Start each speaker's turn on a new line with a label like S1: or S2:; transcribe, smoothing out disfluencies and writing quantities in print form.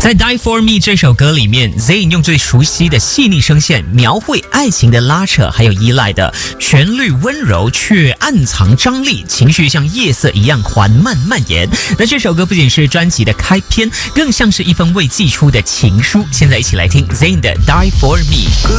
S1: 在《Die for Me》这首歌里面 ，Zayn 用最熟悉的细腻声线描绘爱情的拉扯还有依赖的旋律，温柔却暗藏张力，情绪像夜色一样缓慢蔓延。那这首歌不仅是专辑的开篇，更像是一封未寄出的情书。现在一起来听 Zayn 的《Die for Me》。